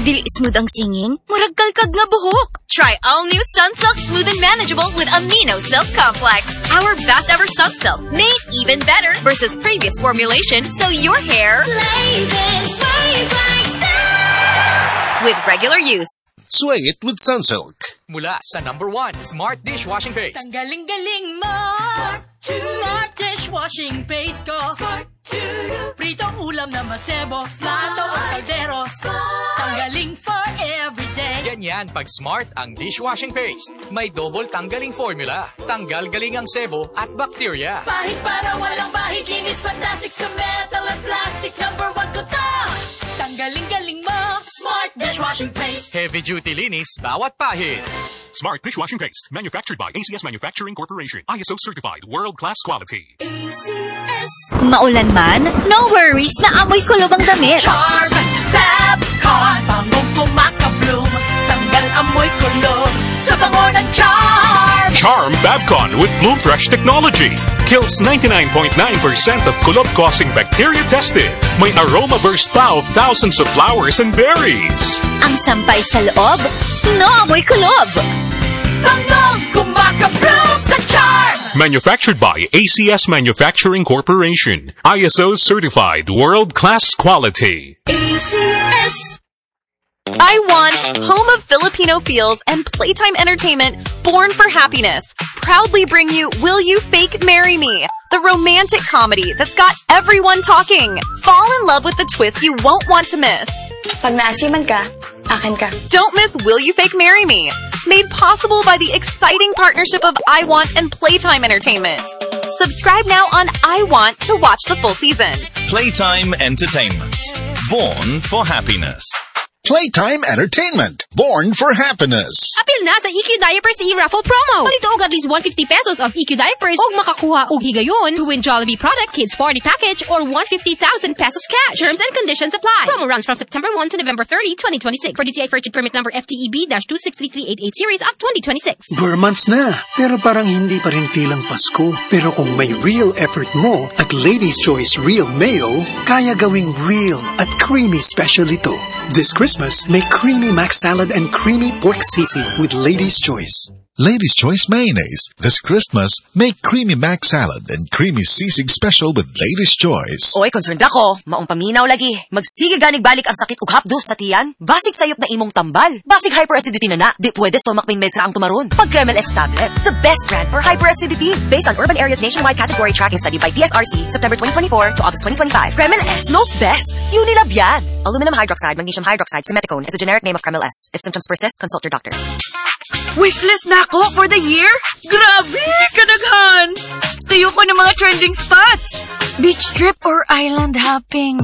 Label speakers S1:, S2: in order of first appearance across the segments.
S1: Dili smooth ang singing, murag kalkag nga buhok. Try all new Sunsilk Smooth and Manageable with Amino Silk Complex. Our best ever Sunsilk, made even better versus previous formulation, so your hair
S2: Lays and sways like silk.
S1: with regular use.
S3: Sway it with Sunsilk.
S4: Mula sa #1 Smart Dishwashing Paste.
S2: Ang galing-galing mo. Smart dishwashing paste ko. Pritong ulam na masebo. Plato o kaldero. Tanggaling for everyday.
S4: Ganyan pag Smart ang dishwashing paste. May double tanggaling formula. Tanggal galing ang sebo at bacteria.
S2: Bahid para walang bahid. Linis fantastic sa metal at plastic. #1 ko to. Tanggaling-galing mo. Smart dishwashing paste.
S4: Heavy duty linis bawat pahid.
S5: Smart Dishwashing Paste, manufactured by ACS Manufacturing Corporation. ISO certified, world-class quality.
S2: ACS.
S1: Maulan man, no worries na amoy kulob ang damit.
S2: Charm Fabcon. Bangong kumakabloom. Tanggal amoy kulob. Sa bango ng Charm.
S5: Charm Fabcon with Bloom Fresh technology. Kills 99.9% of kulob-causing bacteria tested. May aroma burst pa of thousands of flowers and berries.
S1: Ang sampay sa loob, no amoy kulob.
S2: Bangong kumakabloom sa Charm.
S5: Manufactured by ACS Manufacturing Corporation. ISO certified, world-class quality.
S2: ACS.
S6: I Want, home of Filipino feels and playtime entertainment born for happiness, proudly bring you Will You Fake Marry Me, the romantic comedy that's got everyone talking. Fall in love with the twist you won't want to miss.
S7: Pag naasiman ka, akin ka.
S6: Don't miss Will You Fake Marry Me, made possible by the exciting partnership of I Want and Playtime Entertainment. Subscribe now on I Want to watch the full season.
S8: Playtime Entertainment. Born for happiness.
S3: Playtime Entertainment. Born for happiness.
S9: Apil na sa EQ Diapers e-raffle promo. Palito og at least 150 pesos of EQ Diapers og makakuha og higayon to win Jollibee product kids party package or 150,000 pesos cash. Terms and conditions apply. Promo runs from September 1 to November 30, 2026. For DTI Purchase Permit Number FTEB-263388 Series of 2026.
S10: 4 months na, pero parang hindi pa rin feel ang Pasko. Pero kung may real effort mo at Lady's Choice Real Mayo, kaya gawing real at creamy special ito. This Christmas, make creamy mac salad and creamy pork sisig with Lady's Choice.
S3: Lady's Choice Mayonnaise. This Christmas, make creamy mac salad and creamy sisig special with Lady's Choice.
S11: Oy, concerned ako. Maong paminaw lagi. Magsige ganig balik ang sakit ug hapdos sa tiyan. Basig sayop na imong tambal. Basig hyperacidity na. Di pwede stomach pain meds ra ang tumaron. Pag Kremel S tablet, the best brand for hyperacidity. Based on Urban Areas Nationwide Category Tracking Study by PSRC, September 2024 to August 2025. Kremel S knows best. Unilab yan. Aluminum hydroxide, magnesium hydroxide, simeticone is a generic name of Kremel S. If symptoms persist, consult your doctor.
S1: Wishlist na ako for the year? Grabe, kadaghan! Tayo ko ng mga trending spots. Beach trip or island hopping.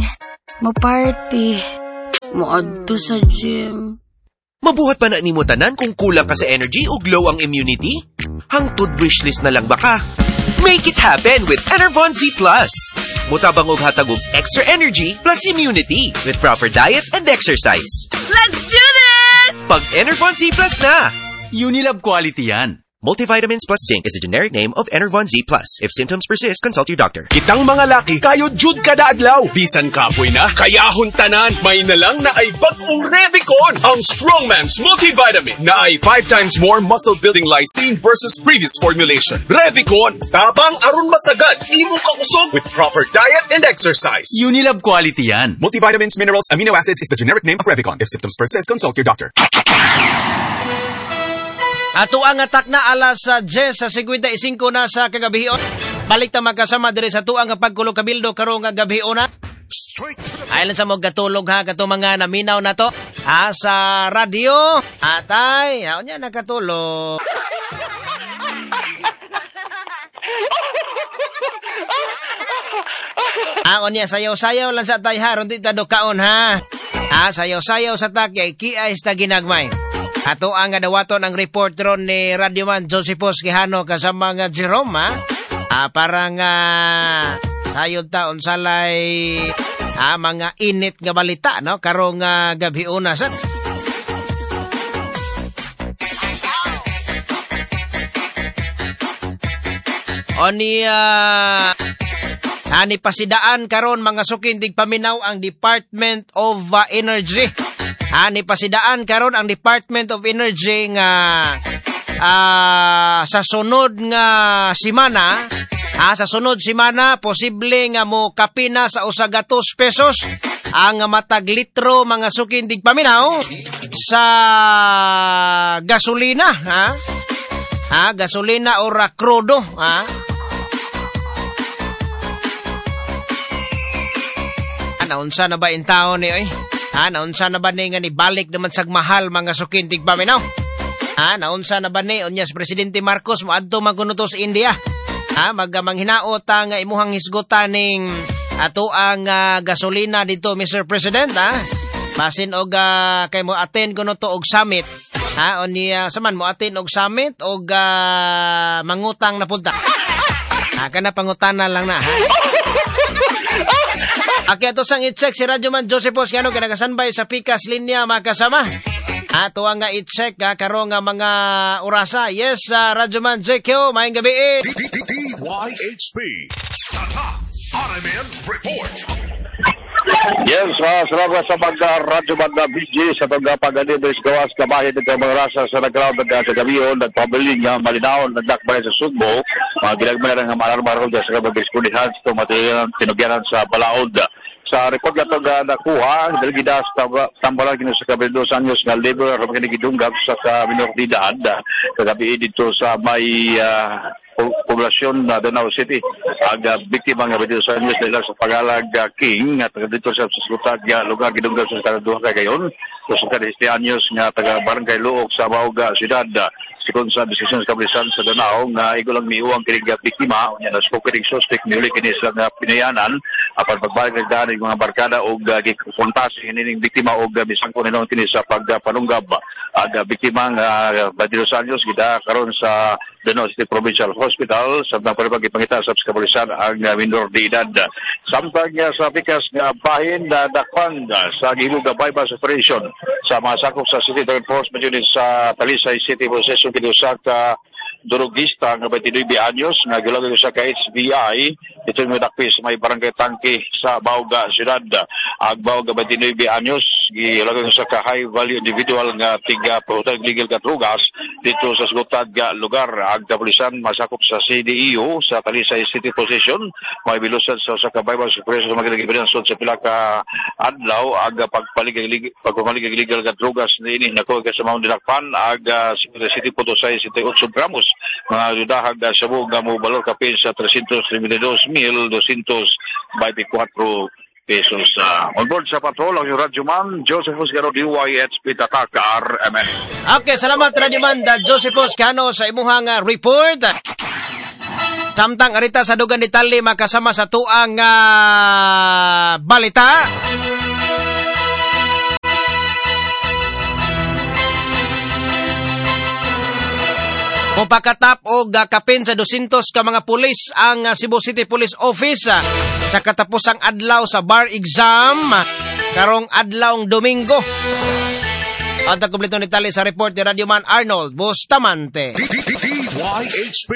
S1: Mo-party. Mo-adto sa gym.
S12: Mabuhat pa na nimo tanan kung kulang ka sa energy o glow ang immunity? Hangtod wishlist na lang baka? Make it happen with Enervon Z+. Mutabang og hatag og extra energy plus immunity with proper diet and exercise.
S1: Let's do this!
S12: Pag Enervon Z+ na!
S8: Unilab quality yan.
S12: Multivitamins plus zinc is a generic name of Enervon Z+. If symptoms persist, consult your doctor.
S13: Kitang mga laki, kayo jud kada adlaw. Bisan kapoy na, kayahon tanan. May nalang na ay bagong Revicon. Ang Strongman's multivitamin na ay 5 times more muscle-building lysine versus previous formulation. Revicon, tabang aron masagad. Imong kakusog with proper diet and exercise.
S8: Unilab quality yan.
S13: Multivitamins, minerals, amino acids is the generic name of Revicon. If symptoms persist, consult your doctor.
S14: Ato ang atak na alas 10 sa 55 na sa kagabihion. Balik ta magkasama diri sa tuang pagkulo kabildo karong gabihion na. Aylan sa mo gatulog ha kato mga naminaw na to. Sa radio. Atay, aon niya nakatulog. Aon niya sayaw-sayaw lang sa tay ha, ron di ta dokaon ha. Sayaw-sayaw sa takay, kiais ta ginagmay. Ato ang dawaton ang report ron ni Radyoman Josephus Quijano kasama nga Jerome, ha? Parang sayod taon salay mga init nga balita, no? Karong gabiuna sa. Ani pasidaan karon mga sukindig paminaw ang Department of Energy. Ani pasidaan karon ang Department of Energy nga sa sunod nga simana, sa sunod simana posible nga mo kapina sa usagatos pesos ang matag litro mga sukindig paminaw sa gasolina, gasolina or crudo, naunsa na ba in taon ni oy? Naunsa na ba ni nga ni balik naman sag mahal mga sukindig paminaw? Naunsa na ba ni unyas Presidente Marcos moadto magunuto sa India? Maghinaot nga imuhang hisgutan ning ato ang gasolina dito Mr. President, Masin og kay mo attend kuno to og summit. Unya saman mo attend og summit og mangutang na punta. Kana pangutana lang na, Aki ato sang i-check si Radyo Man Joseph Poscano kinagasanbay sa Pikas Linya makasama. Ato nga i-check karong nga mga orasa. Yes, Radyo Man JQ, maayong gabi.
S5: DYHP RMN Report.
S15: Yes, salamat sa pagka-radyo banda BG sa pagka-paganibis gawas kabahin ng mga rasa sa nag-ground sa gabiyon, nagpabiling nga malinawon, nagdakbay sa Sugbo, mga ginagmay nga malarmaro sa kabag-eskulihan sa material tinugyanan sa Balaod. Sa report na ito nakuha, dahil tambalan kino sa kabilang anyos nga labor ang kinigidunggab sa minoridad kagabi dito sa may poblasyon na Danau City. Ang biktima nga dito sa anyos nila sa Pagalag King at dito sa Sutag lugar gidunggab sa kanaduha kagayon. So sa kaniste anyos nga taga Barangay Luok sa Bauga Siyudad. Sikon sa desisyon sa kablisan sa Danao nga igulang miuwang kinig biktima unya na kinig suspect niuli kini sa pinayanan apan pagbalik nagdaan ng mga barkada og gikontas hining biktima og bisang kuno kini sa pagpanunggab ang biktima nga Badilos Anyos gida karon sa Danao City Provincial Hospital samtang paribag ipangita sa kapulisan ang minor de edad. Samtang sa pikas nga bahin na dakpan sa gihuga bypass operation sa mga sakop sa City Enforcement Unit sa Talisay City Procession kinusa ka durugista nga 29 anyos nga gilagay sa ka HBI ito yung dakpis may barangay Tangke sa Bauga Siyudad. Ang Bauga 29 anyos gilagay sa ka high value individual nga tiga protect legal katrugas dito sa sugutad nga lugar. Ang kapulisan masakop sa CDEO sa Talisay City Position may bilusan sa kabaybang suppression sa magiging sa pila ka adlaw ang pagpalig legal katrugas ni ini nakuha ka sa mga dinakpan ang City Potosay 78 gramos mga dudahag sa buong mo balor kapin sa 352,224 pesos. On board sa patrol ang Radyo Man Joseph Poscano DYHP Tatak RMN.
S14: Okay, salamat Radyo Man Joseph Poscano sa imuhang report. Samtang arita sa dugan detalye makasama sa tuang balita. Mupakatap og kapin sa 200 ka mga pulis ang Cebu City Police Office sa katapusang adlaw sa bar exam karong adlawng Domingo. Ang kompleto ni tali sa report ni Radio Man Arnold Bustamante.
S5: DYHP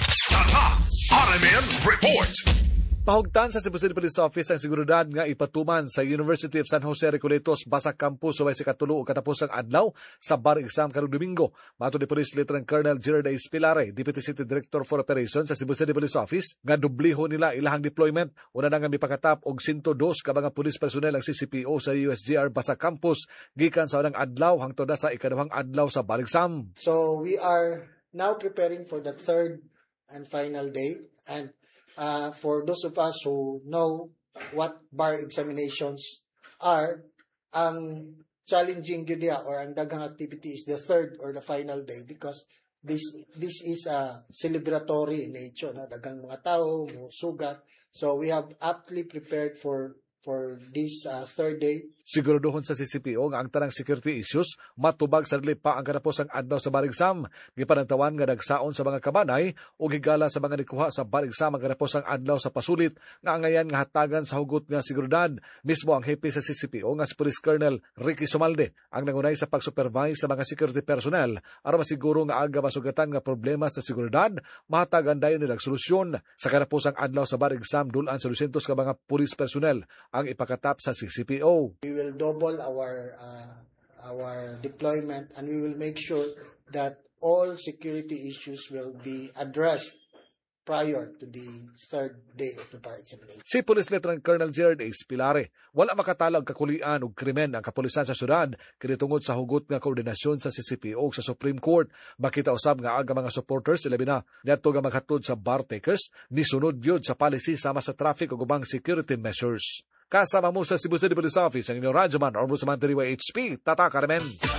S5: RMN Report.
S16: Pahugtan sa Cebu City Police Office ang seguridad nga ipatuman sa University of San Jose Recoletos Basak Campus subay sa katulo o katapusang adlaw sa bar exam karong Domingo. Mato ni Police Lieutenant Colonel Gerard A. Spilare, Deputy City Director for Operations sa Cebu City Police Office, nga dubliho nila ilahang deployment. Una na nga mipakatap og 102 ka mga pulis personnel ang CCPO sa USGR Basak Campus gikan sa unang adlaw hangtod na sa ikaduhang adlaw sa bar exam.
S17: So we are now preparing for the third and final day, and for those of us who know what bar examinations are, ang challenging yun niya or ang daghang activity is the third or the final day because this is a celebratory in nature. Na daghang mga tao, mo sugat. So we have aptly prepared for for this third day.
S16: Siguraduhon sa CCPO nga ang tanang security issues matubag sa dili pa ang katapusang adlaw sa Barigsam. Gipanantawan nga nagsaon sa mga kabanay o higala sa mga nikuha sa Barigsam ang katapusang adlaw sa pasulit nga angayan nga hatagan sa hugot nga seguridad. Mismo ang hepe sa CCPO nga si Police Colonel Ricky Sumalde ang nangunay sa pag-supervise sa mga security personnel aron masiguro nga aga masugatan nga problema sa seguridad mahatagan dayon nilang solusyon. Sa katapusang adlaw sa Barigsam dulan sa 200 ka mga police personnel ang ipakatap sa CCPO.
S17: We will double our deployment, and we will make sure that all security issues will be addressed prior to the third day of the bar examination.
S16: Si Police Lieutenant Colonel Gerard A. Spilare, wala makatalog kakulian o krimen ang kapulisan sa syudad kini tungod sa hugot nga koordinasyon sa CCPO sa Supreme Court. Makita usab nga aga mga supporters ilabi na niadto nga maghatod sa bar takers ni sunod yun sa policy sama sa traffic o gubang security measures. Kasama mo sa Cebu City Police Office ang inyong radyoman or Ombudsman Tiriwa HP, Tata Carmen.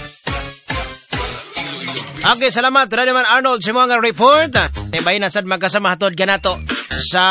S14: Okay, salamat. Radyoman Arnold, sa mga report. Ibayin na sad magkasama hatod ganato sa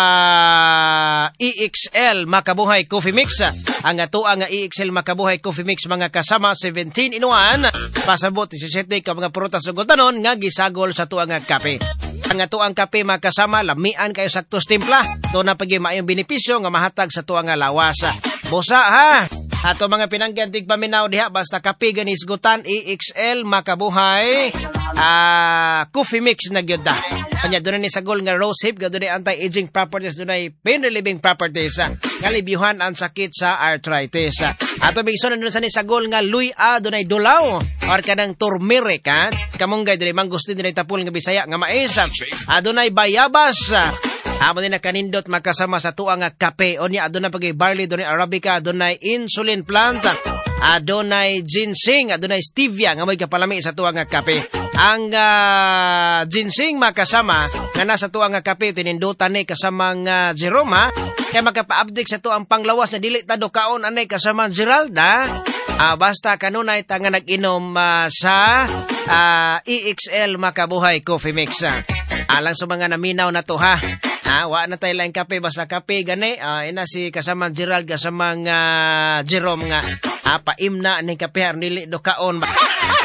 S14: EXL Makabuhay Coffee Mix. Ang atuang nga EXL Makabuhay Coffee Mix mga kasama 17 in 1. Pasabot 17 ka mga prutas ug tanon nga gisagol sa tuang nga kape. Ang atuang kape makasama lamian kayo saktos timpla. Do na pagi maayong benepisyo nga mahatag sa tuang nga lawas. Busa ha. Ato mga pinanggantig paminaw diha basta kape ganis gutan EXL Makabuhay Coffee Mix na gyud da. Kanya doon ni sagol nga rose hip, doon anti-aging properties, doon ay pain relieving properties, nga libyuhan ang sakit sa arthritis. Ato bigso na doon sa ni sagol nga luya, doon ay dulaw, or kanang turmeric, kamunggay doon ay mangustin doon ay tapul nga bisaya, nga mais, doon ay bayabas, amo din na kanindot makasama sa tuang nga kape, o niya doon na pag barley, doon ay arabica, doon ay insulin plant, doon ay ginseng, doon ay stevia, nga may kapalami sa tuang nga kape. Ang ginseng makasama nga nasa tuang nga kape tinindutan ni kasama nga Jerome kaya magapa-update sa tuang panglawas na dili tado kaon anay kasama Geralda basta kanunay ta nga nag-inom sa EXL Makabuhay Coffee Mix. Alang sa mga naminaw na to ha. Wa na tayo lang kape basta kape gani ina si kasama Gerald kasama nga Jerome nga paimna ning kape nili do kaon ba.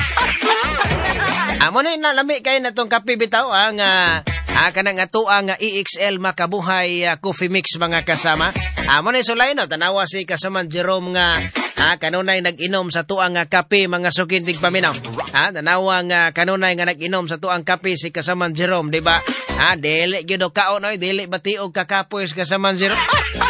S14: Amo na nalami kayo na tong kape bitaw ang kanang atuang EXL Makabuhay Coffee Mix mga kasama. Amo na sulay no tanawa si kasama Jerome nga kanunay nag-inom sa tuang kape mga sukintig paminaw. Tanawa nga kanunay nga nag-inom sa tuang kape si kasama Jerome, di ba? Dili gyud kaon oy, dili batiog kakapoy si kasama Jerome.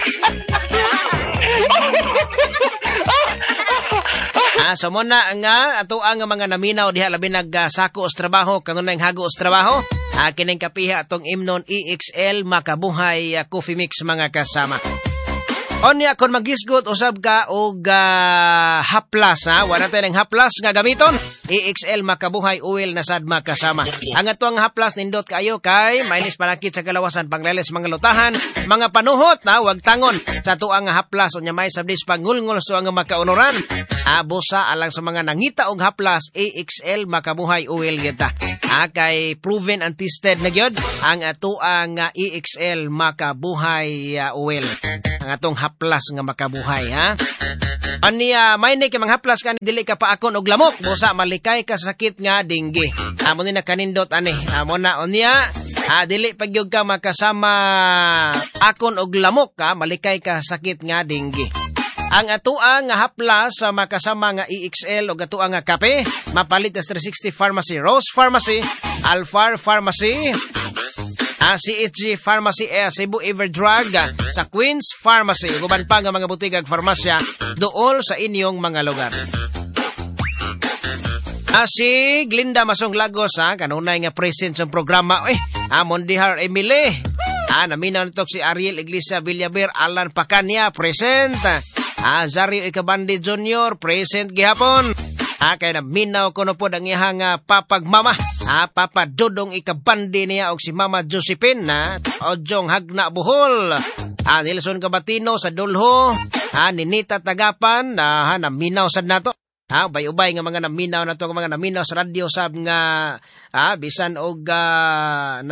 S14: So muna nga ato ang mga naminaw diha labi nagsako os trabaho kanunay hago os trabaho kining kapiha atong imnon EXL Makabuhay Coffee Mix mga kasama. Onya kon magisgot usab ka og haplas wala tayong haplas nga gamiton EXL Makabuhay oil na sad makasama. Ang atuang haplas nindot kayo kay mainis palakit sa kalawasan pangleles mga lutahan mga panuhot wag tangon sa tuang haplas unya may sabdis pangulngol so ang makaunoran busa alang sa mga nangita og haplas EXL Makabuhay oil kita kay proven and tested na gyud ang atuang EXL Makabuhay oil ang atong haplas nga makabuhay Aniya may ni kay manghaplas kan dili ka paakon og lamok busa malikay ka sa sakit nga dengue. Amo ni nakanindot ani. Amo na onya dili pagyug ka makasama akon og lamok malikay ka sa sakit nga dengue. Ang atuang nga haplas makasama nga EXL o atuang nga kape mapalit sa 360 Pharmacy, Rose Pharmacy, Alfar Pharmacy, CHG Pharmacy, Cebu Everdrug, sa Queen's Pharmacy, guban pa nga mga butigag farmasya dool sa inyong mga lugar. Si Glinda Masong Lagos, kanunay nga present sa programa, Mondihar Emile, naminaw nito si Ariel Iglesia Villaver, Alan Pacania, present, Zario Ikabandi Jr., present gihapon, kaya naminaw ko na po ang iyang papagmama, Papa Dodong Ikabandi niya og si Mama Josephine Ojong Hagna Buhol, Nilson Kabatino sa Dulho, Ninita Tagapan, naminaw sad nato. Ubay-ubay nga mga naminaw na to, mga naminaw sa radyo sab nga bisan og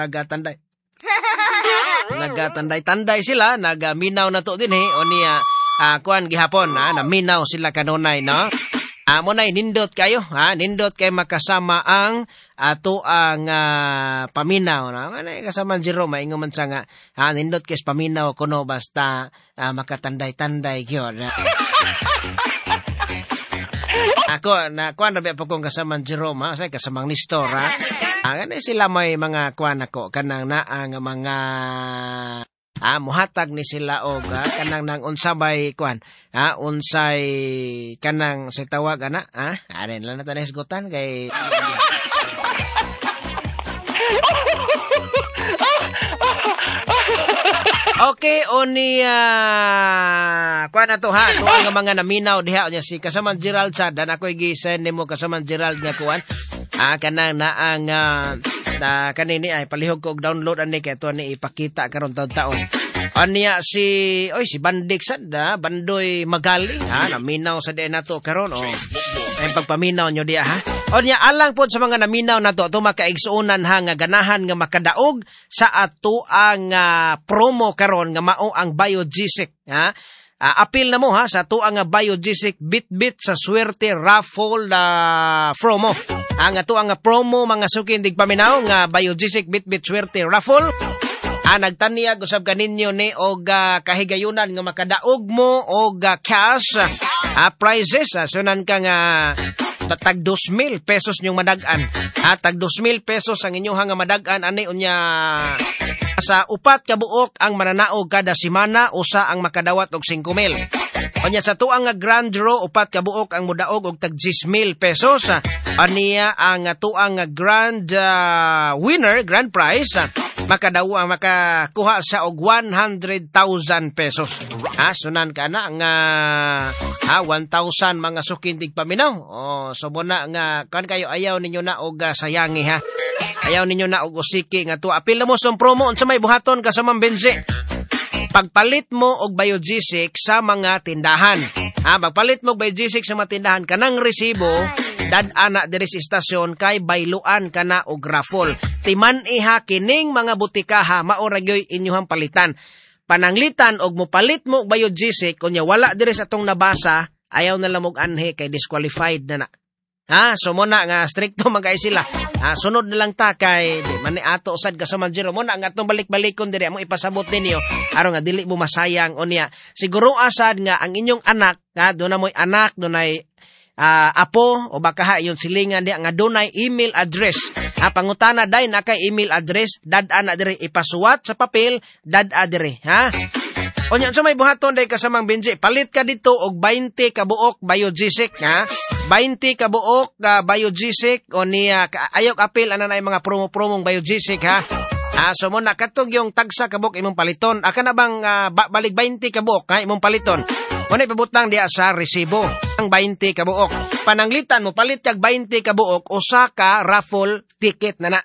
S14: nagatanday. Nagatanday-tanday sila, nagaminaw na to din o niya kuan gihapon, naminaw sila kanunay, no? Mo na nindot kayo, nindot kay makasama ang ato ang paminaw, no? Manay kasama Jerome, maingon man sa nga, nindot kay paminaw kuno basta makatanday-tanday gyud. Ako na kuan rabi pa kong kasama Jerome, say kasamang Nestor, Ganay sila may mga kuan ako kanang naang mga muhatag ni sila og kanang nang unsabay kuan unsay kanang sa tawag arin lang na tanisgutan kay Okay, oni kuan ato ito ang mga naminaw diha niya si kasamang Gerald Sadan, ako i-send nimo kasamang Gerald nga kuan kanang naang kanini ay palihog ko og download ani kay to ni ipakita karon taon. Aniya si Bandik Sanda, Bandoy Magali, naminaw sa diyan nato karon ay pagpaminaw nyo diya Anya alang pod sa mga naminaw nato ato makaigsuonan nga ganahan nga makadaog sa ato ang promo karon nga mao ang Biogesic apil na mo sa ato ang Biogesic Bit sa swerte raffle promo. Ang ato ang promo mga sukin digpaminaw nga Biogesic Bit swerte raffle. Nagtaniag usab kaninyo ni og kahigayunan nga makadaog mo og cash prizes sunan ka nga tag 2,000 pesos nyong madagan. Tag 2,000 pesos ang inyo nga madagan ani unya sa upat ka buok ang mananaog kada semana usa ang makadawat og 5,000. Onya sa tuang nga grand draw upat ka buok ang mudaog og tag 10,000 pesos. Aniya ang tuang nga grand winner, grand prize makakuha sa og 100,000 pesos. Sunan ka na nga 1,000 mga sukin tigpaminaw. So muna nga kan kayo ayaw ninyo na og sayangi Ayaw ninyo na og usiki nga to. Apil mo sa promo unsa may buhaton ka sa Benji. Pagpalit mo og Biogesic sa mga tindahan. Pagpalit mo og Biogesic sa mga tindahan kanang resibo dad-ana diri sa istasyon kay bayluan kana og raffle. Timan kining mga butikaha mao ra gyoy inyong palitan. Pananglitan og mopalit mo og Biogesic kunya wala diri sa atong nabasa, ayaw na lang og anhe kay disqualified na. So muna nga stricto magay sila. Sunod na lang ta kay di man ni ato usad ka sa Manjero mo na nga atong balik-balikon diri mo ipasabot ninyo aron nga dili mo masayang unya. Siguro asad nga ang inyong anak do na moy anak do nay apo o baka yung silingan di nga dunay email address. Pangutana day na kay email address dad-ana diri ipasuwat sa papel dad-a diri Onya sa may buhaton day kasamang Benji, palit ka dito og 20 ka buok Biogesic 20 ka buok Biogesic o niya ayok apil ana na mga promo-promong Biogesic so mo nakatog yung tagsa ka buok imong paliton. Aka na bang balik 20 ka buok imong paliton. Muna ipabutang diya sa resibo ang 20 ka buok. Pananglitan mo palit kag 20 ka buok usa ka raffle ticket na.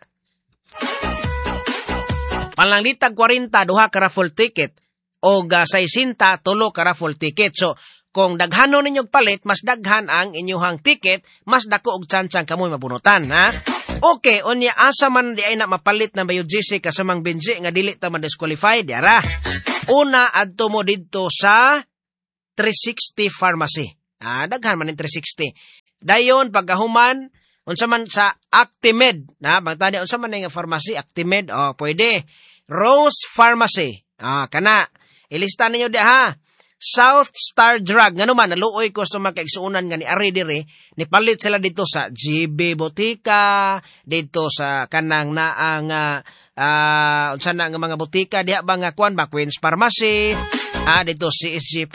S14: Pananglitag 40 duha ka raffle ticket. O 60 tulo ka raffle ticket. So, kung daghano ninyong palit, mas daghan ang inyong ticket, mas dako og tsansang kamoy mabunutan, Okay, unya asa man di ay na mapalit na Biogesic kasamang Benji nga dili ta ma-disqualified, yara. Una, adto mo dito sa 360 Pharmacy. Daghan man yung 360. Dayon, pagkahuman, unsa man sa Actimed, bangtani, unsa man nga pharmacy, Actimed, pwede. Rose Pharmacy, kana. Ilista ninyo South Star Drug. Nga naman, naluoy ko sa mga kaigsuunan nga ni Ari dire, nipalit sila dito sa GB Botika, dito sa kanang naang, unsa na nga mga botika, diha ba nga kuan ba, Queen's Pharmacy, dito CSG